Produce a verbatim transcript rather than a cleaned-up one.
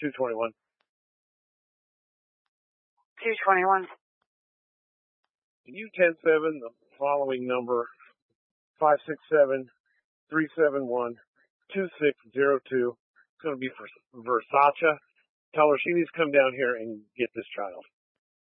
two twenty-one. two twenty-one. U ten seven, the following number, five six seven, three seven one, two six zero two. It's going to be for Versace. Tell her she needs to come down here and get this child.